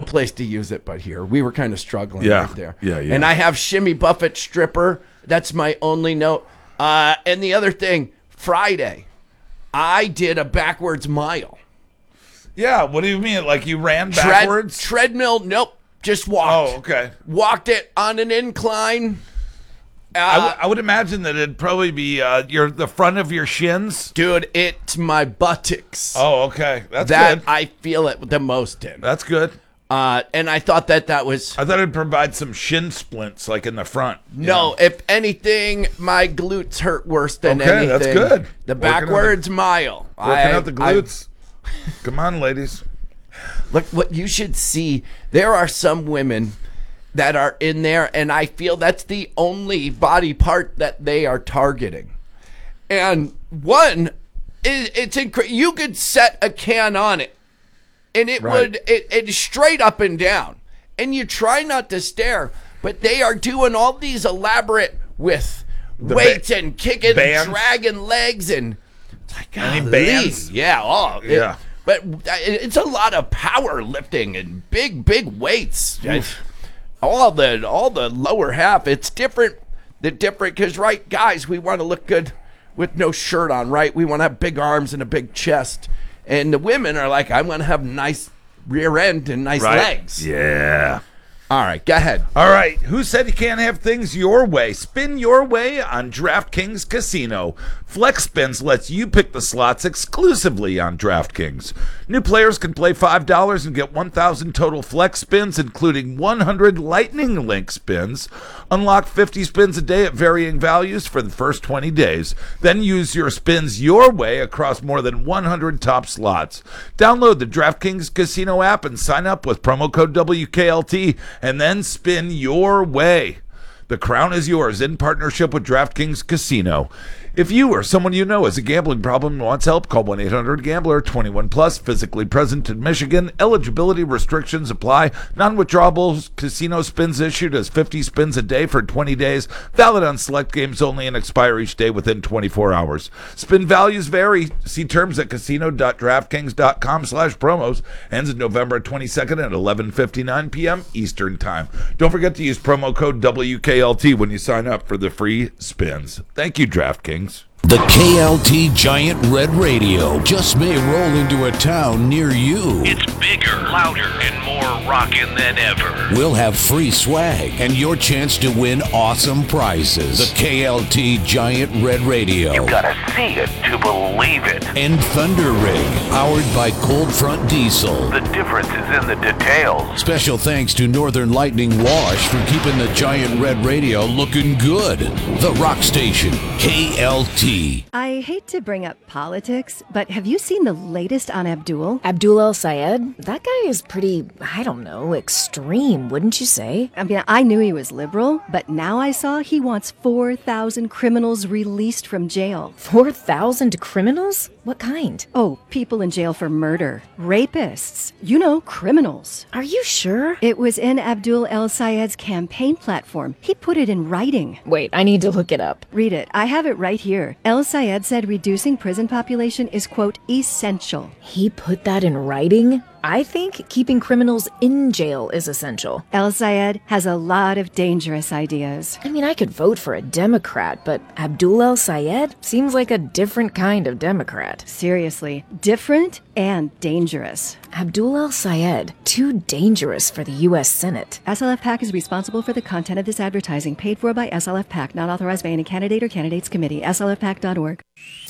place to use it but here. We were kind of struggling right there. Yeah. And I have Shimmy Buffett stripper. That's my only note. And the other thing, Friday, I did a backwards mile. Yeah, what do you mean? Like you ran backwards? Treadmill, nope. Just walked. Oh, okay. Walked it on an incline. I would imagine that it'd probably be the front of your shins. Dude, it's my buttocks. Oh, okay. That's that good. I feel it the most in. That's good. And I thought that was... I thought it'd provide some shin splints, like in the front. No, if anything, my glutes hurt worse than anything. Okay, that's good. The backwards mile. Working out the glutes. Come on, ladies. Look, what you should see, there are some women that are in there, and I feel that's the only body part that they are targeting. And one, it's incredible. You could set a can on it, and it would it straight up and down. And you try not to stare, but they are doing all these elaborate with weights and kicking and dragging legs and it's like, any bands? Yeah. Yeah. But it's a lot of power lifting and big weights. All the lower half. It's different. Because guys, we want to look good with no shirt on, right? We want to have big arms and a big chest. And the women are like, I want to have nice rear end and nice legs. Yeah. All right, go ahead. All right. Who said you can't have things your way? Spin your way on DraftKings Casino. Flex Spins lets you pick the slots exclusively on DraftKings. New players can play $5 and get 1,000 total flex spins, including 100 Lightning Link spins. Unlock 50 spins a day at varying values for the first 20 days. Then use your spins your way across more than 100 top slots. Download the DraftKings Casino app and sign up with promo code WKLT and then spin your way. The crown is yours in partnership with DraftKings Casino. If you or someone you know has a gambling problem and wants help, call 1-800-GAMBLER, 21 plus, physically present in Michigan. Eligibility restrictions apply. Non-withdrawable casino spins issued as 50 spins a day for 20 days. Valid on select games only and expire each day within 24 hours. Spin values vary. See terms at casino.draftkings.com/promos. Ends November 22nd at 11:59 p.m. Eastern Time. Don't forget to use promo code WKLT when you sign up for the free spins. Thank you, DraftKings. The KLT Giant Red Radio just may roll into a town near you. It's bigger, louder, and more rockin' than ever. We'll have free swag and your chance to win awesome prizes. The KLT Giant Red Radio. You gotta see it to believe it. And Thunder Rig, powered by Cold Front Diesel. The difference is in the details. Special thanks to Northern Lightning Wash for keeping the Giant Red Radio looking good. The Rock Station, KLT. I hate to bring up politics, but have you seen the latest on Abdul? Abdul El-Sayed? That guy is pretty, I don't know, extreme, wouldn't you say? I mean, I knew he was liberal, but now I saw he wants 4,000 criminals released from jail. 4,000 criminals? What kind? Oh, people in jail for murder. Rapists. You know, criminals. Are you sure? It was in Abdul El-Sayed's campaign platform. He put it in writing. Wait, I need to look it up. Read it. I have it right here. El-Sayed said reducing prison population is, quote, essential. He put that in writing? I think keeping criminals in jail is essential. El-Sayed has a lot of dangerous ideas. I mean, I could vote for a Democrat, but Abdul El-Sayed seems like a different kind of Democrat. Seriously, different and dangerous. Abdul El-Sayed, too dangerous for the U.S. Senate. SLF PAC is responsible for the content of this advertising, paid for by SLF PAC, not authorized by any candidate or candidates committee. slfpac.org.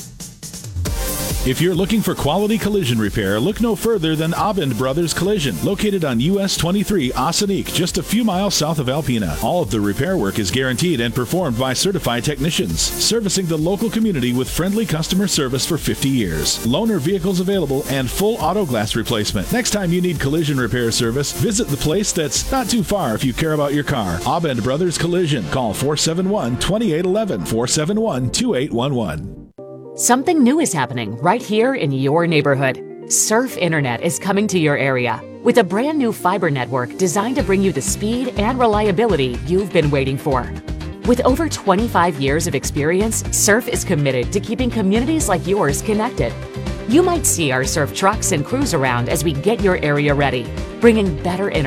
If you're looking for quality collision repair, look no further than Abend Brothers Collision, located on US 23 Ossining, just a few miles south of Alpena. All of the repair work is guaranteed and performed by certified technicians, servicing the local community with friendly customer service for 50 years. Loaner vehicles available and full auto glass replacement. Next time you need collision repair service, visit the place that's not too far if you care about your car. Abend Brothers Collision. Call 471-2811, 471-2811. Something new is happening right here in your neighborhood. Surf Internet is coming to your area with a brand new fiber network designed to bring you the speed and reliability you've been waiting for. With over 25 years of experience, Surf is committed to keeping communities like yours connected. You might see our Surf trucks and crews around as we get your area ready, bringing better internet